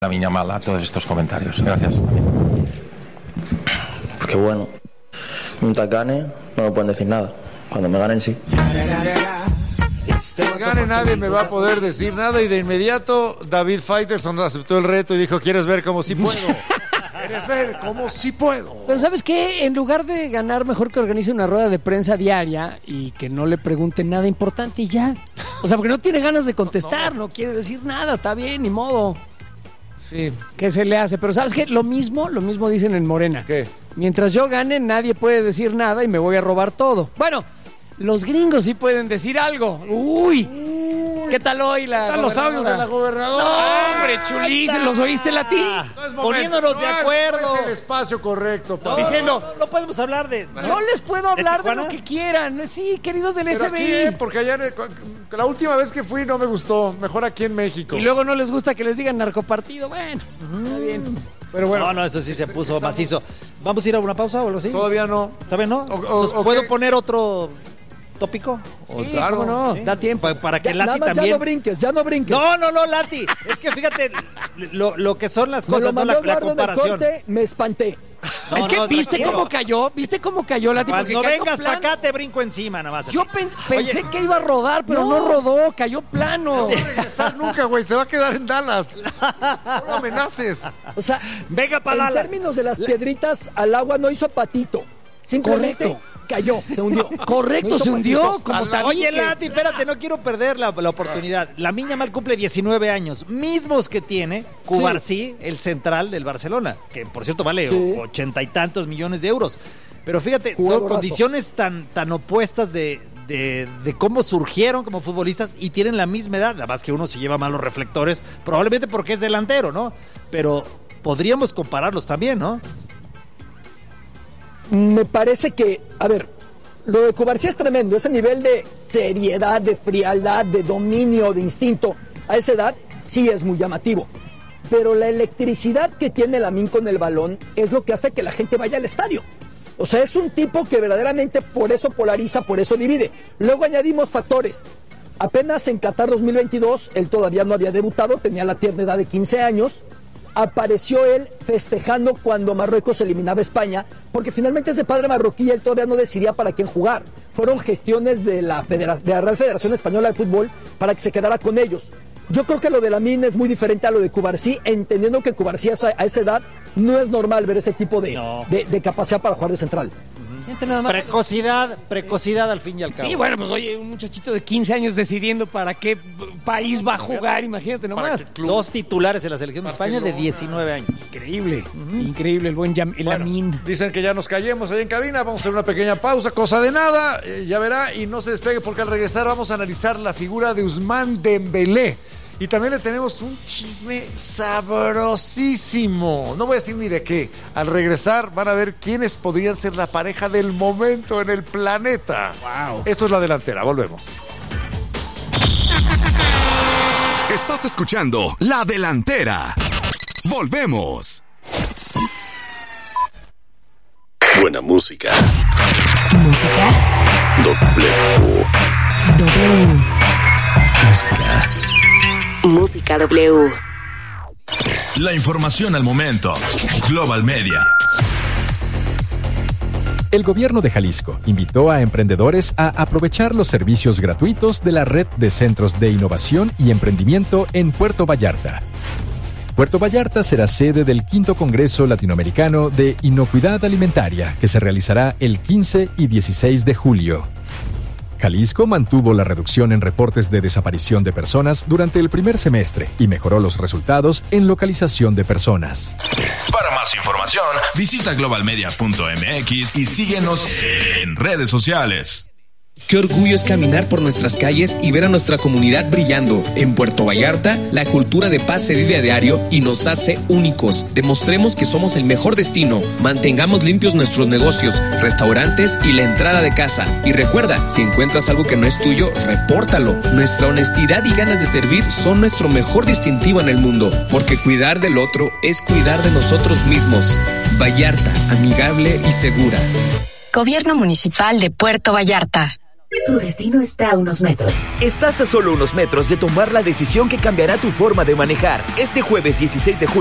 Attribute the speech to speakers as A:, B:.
A: Lamine Yamal a todos estos comentarios. Gracias.
B: Porque bueno, mientras gane no me pueden decir nada. Cuando me ganen sí.
C: Que gane nadie me va a poder decir nada, y de inmediato David Faitelson aceptó el reto y dijo: ¿quieres ver cómo sí puedo? ¿Quieres ver cómo sí puedo?
D: Pero ¿sabes qué? En lugar de ganar, mejor que organice una rueda de prensa diaria y que no le pregunten nada importante y ya. O sea, porque no tiene ganas de contestar, no quiere decir nada, está bien, ni modo.
C: Sí.
D: ¿Qué se le hace? Pero ¿sabes qué? Lo mismo dicen en Morena.
C: ¿Qué?
D: Mientras yo gane, nadie puede decir nada y me voy a robar todo. Bueno, los gringos sí pueden decir algo. Uy, ¿qué tal hoy la
C: ¿Están los audios de la gobernadora?
D: No, hombre, chulísimos, ¿los oíste, Lati?
C: No es momento,
E: Poniéndonos de acuerdo.
C: No es el espacio correcto.
E: No,
D: diciendo,
E: no podemos hablar de...
D: Yo les puedo hablar de
E: Tijuana?
D: lo que quieran. Sí, queridos del
C: Pero
D: FBI.
C: aquí, porque allá la última vez que fui no me gustó. Mejor aquí en México.
D: Y luego no les gusta que les digan narcopartido. Bueno, está bien.
C: Pero bueno,
E: No, eso sí se puso macizo. ¿Vamos a ir a una pausa o algo así?
C: todavía no.
E: ¿Todavía no? ¿Puedo poner otro tópico?
D: Sí, claro, no,
E: Sí.
D: da tiempo.
E: Para que
F: Ya,
E: Lati
F: nada más
E: también...
F: ya no brinques.
E: No, Lati. Es que fíjate lo que son las
F: Me lo
E: cosas, no
F: mandó
E: la
F: Eduardo en el
E: comparación.
F: corte, me espanté.
E: No,
D: es que
E: no,
D: ¿viste
E: tranquilo.
D: cómo cayó? ¿Viste cómo cayó, Lati? Porque
E: Cuando
D: cayó
E: vengas para
D: plano.
E: acá te brinco encima, nada más.
D: Yo pensé que iba a rodar, pero no rodó, cayó plano.
C: No va a regresar nunca, güey. Se va a quedar en Dallas. No amenaces.
F: O sea,
E: Venga para
F: en
E: Dallas.
F: términos de las piedritas, al agua no hizo patito. Simplemente
D: Correcto.
F: cayó, se hundió.
D: Correcto,
F: No hizo
D: se hundió
F: patitos.
D: como tabique.
E: Oye, Lati, espérate, no quiero perder la oportunidad. Lamine Yamal cumple 19 años, mismos que tiene Cubarsí, el central del Barcelona, que por cierto vale
F: Sí.
E: 80 y tantos millones de euros. Pero fíjate,
F: Jugadorazo.
E: condiciones tan opuestas de cómo surgieron como futbolistas y tienen la misma edad. Nada más que uno se lleva más los reflectores, probablemente porque es delantero, ¿no? Pero podríamos compararlos también, ¿no?
F: Me parece que, a ver, lo de Cubarsí es tremendo. Ese nivel de seriedad, de frialdad, de dominio, de instinto, a esa edad sí es muy llamativo. Pero la electricidad que tiene Lamine con el balón es lo que hace que la gente vaya al estadio. O sea, es un tipo que verdaderamente por eso polariza, por eso divide. Luego añadimos factores. Apenas en Qatar 2022, él todavía no había debutado, tenía la tierna edad de 15 años. Apareció él festejando cuando Marruecos eliminaba a España, porque finalmente es de padre marroquí y él todavía no decidía para quién jugar. Fueron gestiones de la Real Federación Española de Fútbol para que se quedara con ellos. Yo creo que lo de Lamine es muy diferente a lo de Cubarsí, entendiendo que Cubarsí a esa edad no es normal ver ese tipo de capacidad para jugar de central.
D: Fíjate nada más.
E: Precocidad al fin y al cabo.
D: Sí, bueno, pues oye, un muchachito de 15 años decidiendo para qué país va a jugar, imagínate nomás.
E: Dos titulares en la selección de España de 19 años.
D: Increíble, increíble el buen Lamine.
C: Dicen que ya nos callemos ahí en cabina. Vamos a hacer una pequeña pausa, cosa de nada. Ya verá, y no se despegue porque al regresar vamos a analizar la figura de Ousmane Dembélé. Y también le tenemos un chisme sabrosísimo. No voy a decir ni de qué. Al regresar van a ver quiénes podrían ser la pareja del momento en el planeta.
E: Wow.
C: Esto es La Delantera. Volvemos.
G: Estás escuchando La Delantera. Volvemos.
H: Buena música.
I: Música.
H: W. Música.
I: Música W.
G: La información al momento. Global Media.
J: El gobierno de Jalisco invitó a emprendedores a aprovechar los servicios gratuitos de la red de centros de innovación y emprendimiento en Puerto Vallarta. Puerto Vallarta será sede del 5º Congreso Latinoamericano de Inocuidad Alimentaria, que se realizará el 15 y 16 de julio. Jalisco mantuvo la reducción en reportes de desaparición de personas durante el primer semestre y mejoró los resultados en localización de personas.
G: Para más información, visita globalmedia.mx y síguenos en redes sociales.
K: Qué orgullo es caminar por nuestras calles y ver a nuestra comunidad brillando. En Puerto Vallarta, la cultura de paz se vive a diario y nos hace únicos. Demostremos que somos el mejor destino. Mantengamos limpios nuestros negocios, restaurantes y la entrada de casa. Y recuerda, si encuentras algo que no es tuyo, repórtalo. Nuestra honestidad y ganas de servir son nuestro mejor distintivo en el mundo, porque cuidar del otro es cuidar de nosotros mismos. Vallarta, amigable y segura.
I: Gobierno Municipal de Puerto Vallarta.
L: Tu destino está a unos metros.
M: Estás a solo unos metros de tomar la decisión que cambiará tu forma de manejar. Este jueves 16 de julio